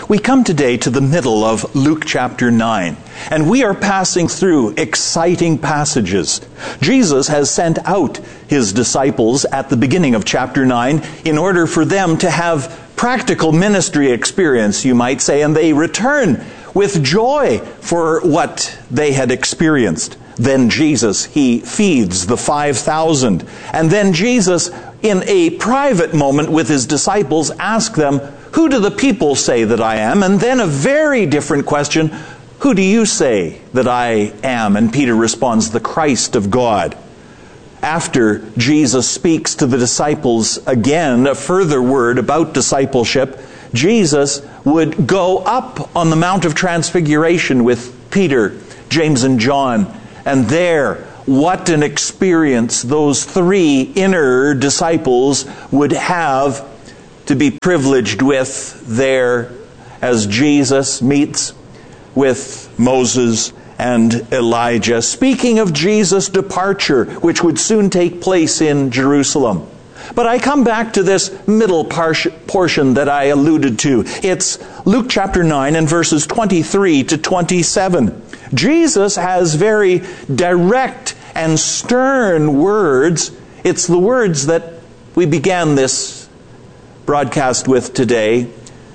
We come today to the middle of Luke chapter 9, and we are passing through exciting passages. Jesus has sent out his disciples at the beginning of chapter 9 in order for them to have practical ministry experience, you might say, and they return with joy for what they had experienced. Then Jesus, he feeds the 5,000. And then Jesus, in a private moment with his disciples, asks them, "Who do the people say that I am?" And then a very different question, "Who do you say that I am?" And Peter responds, "The Christ of God." After Jesus speaks to the disciples again, a further word about discipleship, Jesus would go up on the Mount of Transfiguration with Peter, James, and John. And there, what an experience those three inner disciples would have to be privileged with there as Jesus meets with Moses and Elijah. Speaking of Jesus' departure, which would soon take place in Jerusalem. But I come back to this middle portion that I alluded to. It's Luke chapter 9 and verses 23 to 27. Jesus has very direct and stern words. It's the words that we began this broadcast with today.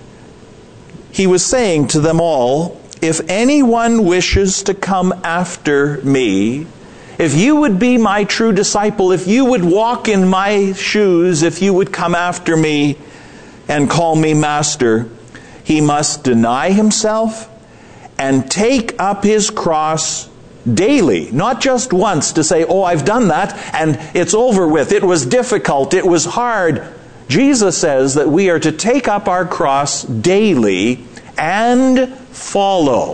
He was saying to them all, "If anyone wishes to come after me, if you would be my true disciple, if you would walk in my shoes, if you would come after me and call me master, he must deny himself and take up his cross daily." Not just once to say, "Oh, I've done that and it's over with. It was difficult. It was hard." Jesus says that we are to take up our cross daily and follow.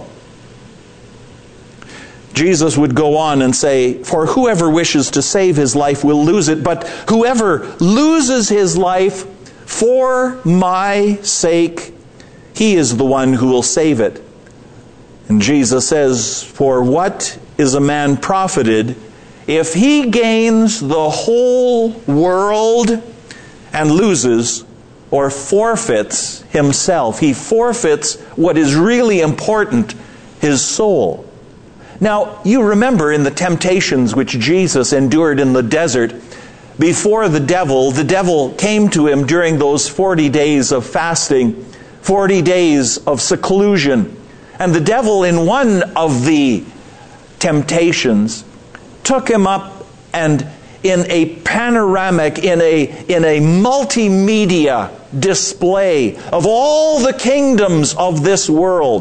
Jesus would go on and say, "For whoever wishes to save his life will lose it, but whoever loses his life for my sake, he is the one who will save it." And Jesus says, "For what is a man profited if he gains the whole world and loses or forfeits himself?" He forfeits what is really important, his soul. Now, you remember in the temptations which Jesus endured in the desert, before the devil came to him during those 40 days of fasting, 40 days of seclusion. And the devil, in one of the temptations, took him up and in a panoramic, in a multimedia display of all the kingdoms of this world.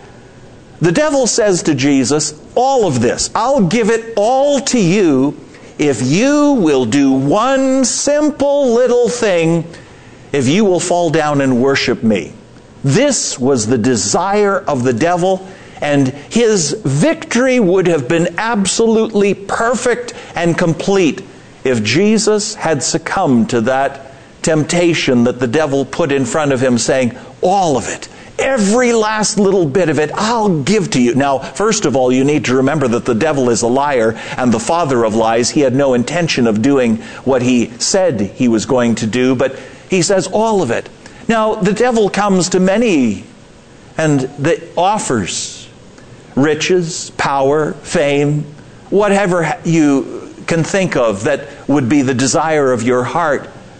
The devil says to Jesus, "All of this, I'll give it all to you if you will do one simple little thing, if you will fall down and worship me." This was the desire of the devil, and his victory would have been absolutely perfect and complete if Jesus had succumbed to that temptation that the devil put in front of him, saying, "All of it, every last little bit of it, I'll give to you." Now, first of all, you need to remember that the devil is a liar and the father of lies. He had no intention of doing what he said he was going to do, but he says all of it. Now, the devil comes to many and offers riches, power, fame, whatever you can think of that would be the desire of your heart.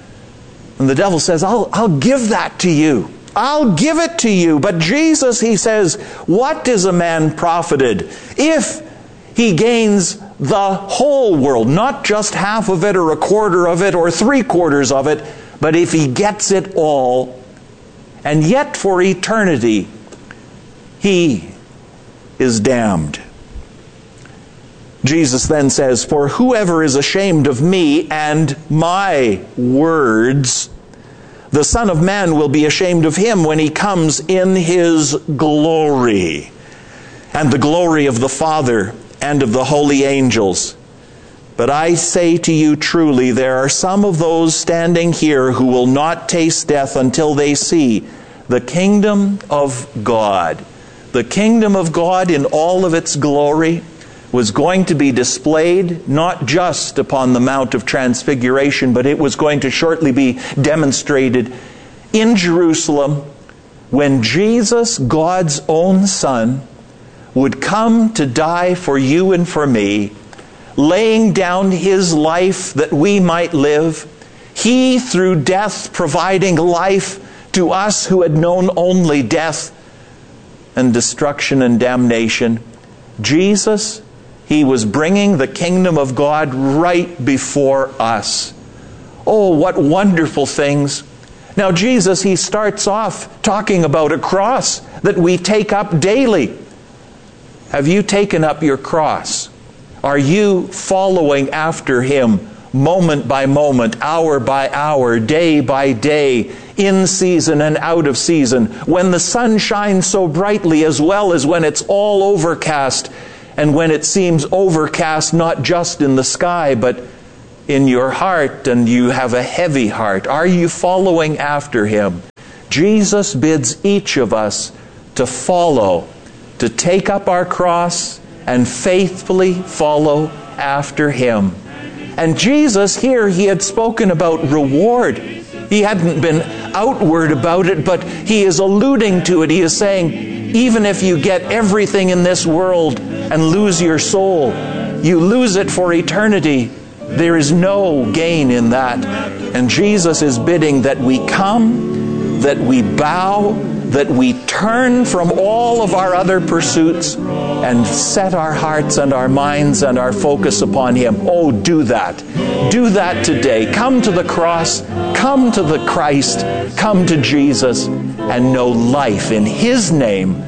And the devil says, I'll give that to you. I'll give it to you. But Jesus, he says, what is a man profited if he gains the whole world? Not just half of it or a quarter of it or 3/4 of it, but if he gets it all, and yet for eternity, he is damned. Jesus then says, "For whoever is ashamed of me and my words, the Son of Man will be ashamed of him when he comes in his glory, and the glory of the Father and of the holy angels. But I say to you truly, there are some of those standing here who will not taste death until they see the kingdom of God." The kingdom of God in all of its glory was going to be displayed not just upon the Mount of Transfiguration, but it was going to shortly be demonstrated in Jerusalem when Jesus, God's own Son, would come to die for you and for me, laying down His life that we might live, He, through death, providing life to us who had known only death and destruction and damnation. Jesus, He was bringing the kingdom of God right before us. Oh, what wonderful things. Now, Jesus, He starts off talking about a cross that we take up daily. Have you taken up your cross? Are you following after Him moment by moment, hour by hour, day by day, in season and out of season, when the sun shines so brightly as well as when it's all overcast, and when it seems overcast not just in the sky but in your heart and you have a heavy heart? Are you following after Him? Jesus bids each of us to follow, to take up our cross and faithfully follow after Him. And Jesus here, He had spoken about reward. He hadn't been outward about it, but He is alluding to it. He is saying, even if you get everything in this world and lose your soul, you lose it for eternity. There is no gain in that. And Jesus is bidding that we come, that we bow, that we turn from all of our other pursuits and set our hearts and our minds and our focus upon Him. Oh, do that. Do that today. Come to the cross. Come to the Christ. Come to Jesus and know life in His name